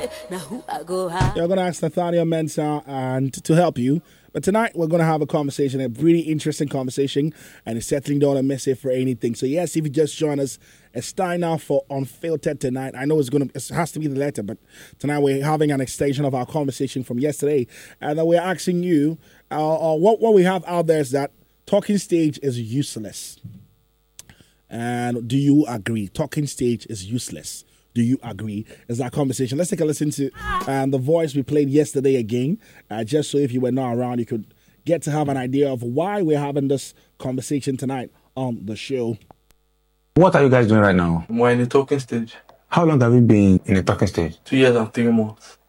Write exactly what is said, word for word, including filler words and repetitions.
You're going to ask Nathaniel Mensah and to help you. But tonight, we're going to have a conversation, a really interesting conversation, and it's certainly don't miss it for anything. So, yes, if you just join us, it's time now for Unfiltered tonight. I know it's going to, it has to be the letter, but tonight we're having an extension of our conversation from yesterday. And we're asking you, uh, uh, what, what we have out there is that talking stage is useless. And do you agree? Talking stage is useless. Do you agree? Is that conversation? Let's take a listen to um, the voice we played yesterday again, uh, just so if you were not around, you could get to have an idea of why we're having this conversation tonight on the show. What are you guys doing right now? We're in the talking stage. How long have you been in the talking stage? Two years and three months.